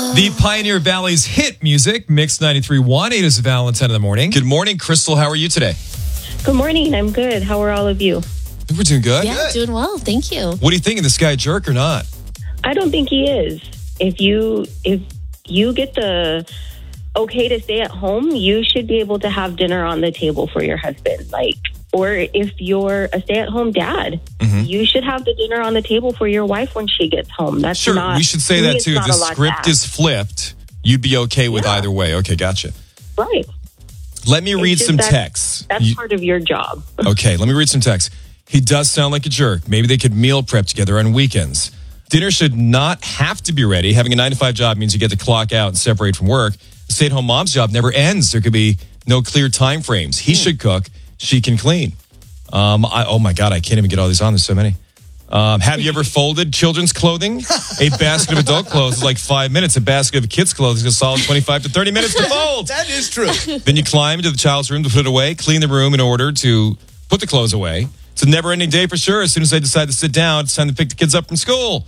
The Pioneer Valley's hit music, Mix 93.1. It is Valentine in the morning. Good morning, Crystal. How are you today? Good morning. I'm good. How are all of you? We're doing good. Yeah, doing well. Thank you. What do you think of this guy, jerk or not? I don't think he is. If you get the okay to stay at home, you should be able to have dinner on the table for your husband. Or if you're a stay-at-home dad, you should have the dinner on the table for your wife when she gets home. That's sure, not, we should say that too. If the script is flipped, you'd be okay with either way. Okay, gotcha. Right. Let me read some texts. That's part of your job. Okay, let me read some texts. He does sound like a jerk. Maybe they could meal prep together on weekends. Dinner should not have to be ready. Having a 9-to-5 job means you get to clock out and separate from work. A stay-at-home mom's job never ends. There could be no clear time frames. He should cook. She can clean. Oh my God, I can't even get all these on. There's so many. Have you ever folded children's clothing? A basket of adult clothes is like 5 minutes. A basket of kids' clothes is a solid 25 to 30 minutes to fold. That is true. Then you climb into the child's room to put it away, clean the room in order to put the clothes away. It's a never-ending day for sure. As soon as they decide to sit down, it's time to pick the kids up from school.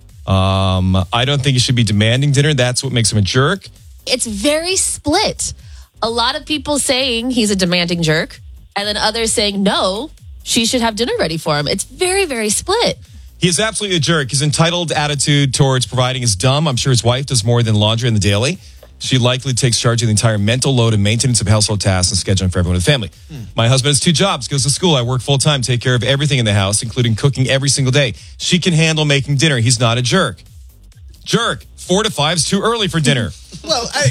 I don't think you should be demanding dinner. That's what makes him a jerk. It's very split. A lot of people saying he's a demanding jerk, and then others saying, no, she should have dinner ready for him. It's very, very split. He is absolutely a jerk. His entitled attitude towards providing is dumb. I'm sure his wife does more than laundry in the daily. She likely takes charge of the entire mental load and maintenance of household tasks and scheduling for everyone in the family. My husband has 2 jobs, goes to school. I work full-time, take care of everything in the house, including cooking every single day. She can handle making dinner. He's not a jerk. Jerk. 4 to 5 is too early for dinner. Well, 4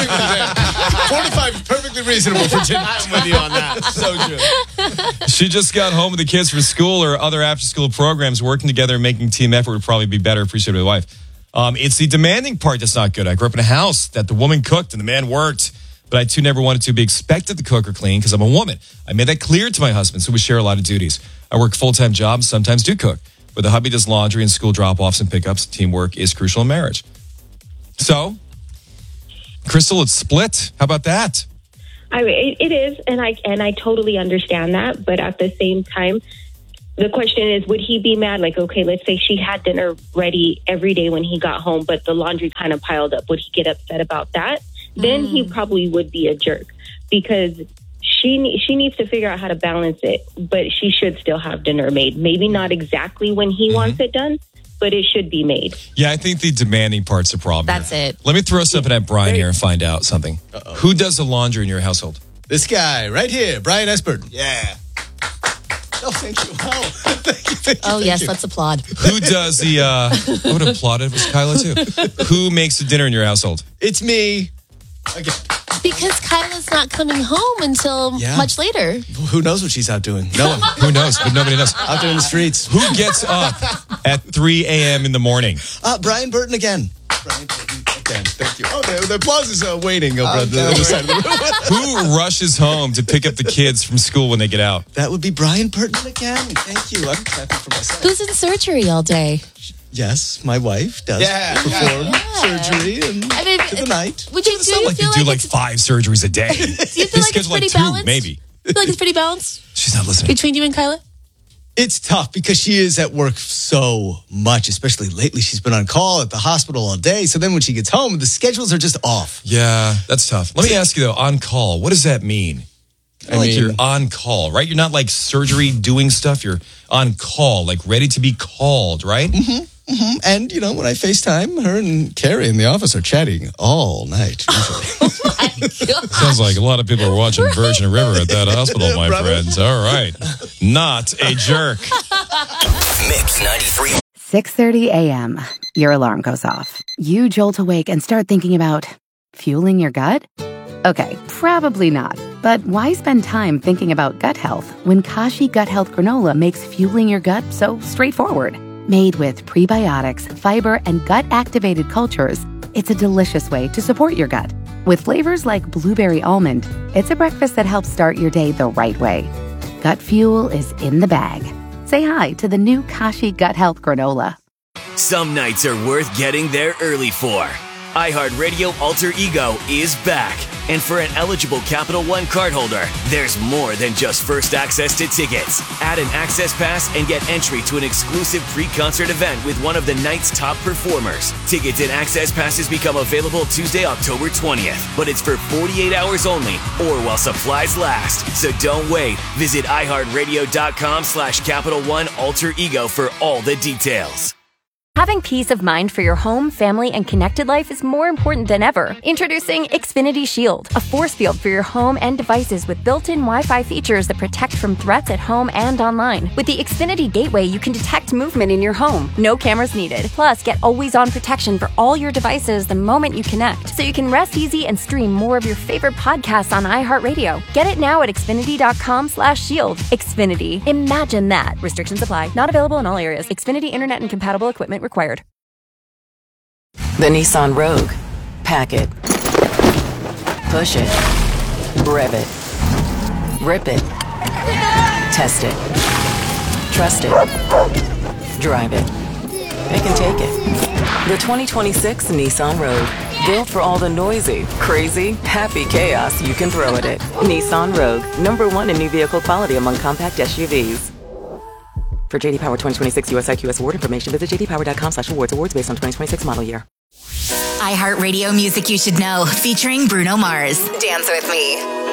to 5 is perfectly reasonable for dinner. I'm with you on that. So true. She just got home with the kids from school or other after-school programs. Working together and making team effort would probably be better appreciated by the wife. It's the demanding part that's not good. I grew up in a house that the woman cooked and the man worked, but I too never wanted to be expected to cook or clean because I'm a woman. I made that clear to my husband, so we share a lot of duties. I work full-time jobs, sometimes do cook, but the hubby does laundry and school drop-offs and pickups. Teamwork is crucial in marriage. So, Crystal, it's split. How about that? It is, and I totally understand that, but at the same time, the question is, would he be mad? Like, okay, let's say she had dinner ready every day when he got home, but the laundry kind of piled up. Would he get upset about that? Then he probably would be a jerk because she needs to figure out how to balance it, but she should still have dinner made. Maybe not exactly when he wants it done, but it should be made. Yeah, I think the demanding part's the problem. That's it. Let me throw something at Brian here and find out something. Who does the laundry in your household? This guy right here, Brian Esper. Yeah. Oh, thank you. Oh, thank you. Yes, let's applaud. Who does the, I would have applauded, was Kyla too. Who makes the dinner in your household? It's me. Again. Because Kyla's not coming home until much later. Who knows what she's out doing? No one. Who knows? But nobody knows. Out there in the streets. Who gets up at 3 a.m. in the morning? Brian Burton again. Brian Burton again. Thank you. Oh, the applause is waiting over on the other side of the room. Who rushes home to pick up the kids from school when they get out? That would be Brian Burton again. Thank you. I'm clapping for myself. Who's in surgery all day? Yes, my wife does perform surgery in the night. Would you It's not like you do like 5 surgeries a day. Do you feel like it's pretty 2, balanced? maybe. You feel like it's pretty balanced She's not listening. between you and Kyla? It's tough because she is at work so much, especially lately. She's been on call at the hospital all day. So then when she gets home, the schedules are just off. Yeah, that's tough. Let me ask you though, on call, what does that mean? I mean, you're on call, right? You're not like surgery doing stuff. You're on call, like ready to be called, right? Mm-hmm. And, you know, when I FaceTime, her and Carrie in the office are chatting all night. Sounds like a lot of people are watching Virgin River at that hospital, my friends. All right. Not a jerk. Mix 93. 6:30 a.m. Your alarm goes off. You jolt awake and start thinking about fueling your gut? Okay, probably not. But why spend time thinking about gut health when Kashi Gut Health Granola makes fueling your gut so straightforward? Made with prebiotics, fiber, and gut-activated cultures, it's a delicious way to support your gut. With flavors like blueberry almond, it's a breakfast that helps start your day the right way. Gut fuel is in the bag. Say hi to the new Kashi Gut Health Granola. Some nights are worth getting there early for. iHeartRadio Alter Ego is back. And for an eligible Capital One cardholder, there's more than just first access to tickets. Add an Access Pass and get entry to an exclusive pre-concert event with one of the night's top performers. Tickets and Access Passes become available Tuesday, October 20th, but it's for 48 hours only or while supplies last. So don't wait. Visit iHeartRadio.com/Capital One Alter Ego for all the details. Having peace of mind for your home, family, and connected life is more important than ever. Introducing Xfinity Shield, a force field for your home and devices with built-in Wi-Fi features that protect from threats at home and online. With the Xfinity Gateway, you can detect movement in your home. No cameras needed. Plus, get always-on protection for all your devices the moment you connect, so you can rest easy and stream more of your favorite podcasts on iHeartRadio. Get it now at Xfinity.com/shield. Xfinity. Imagine that. Restrictions apply. Not available in all areas. Xfinity Internet and compatible equipment required. The Nissan Rogue. Pack it. Push it. Rev it. Rip it. Test it. Trust it. Drive it. It can take it. The 2026 Nissan Rogue. Built for all the noisy, crazy, happy chaos you can throw at it. Nissan Rogue. #1 in new vehicle quality among compact SUVs. For JD Power 2026 US IQS award information, visit jdpower.com/awards. Awards based on 2026 model year. iHeartRadio music you should know, featuring Bruno Mars. Dance with me.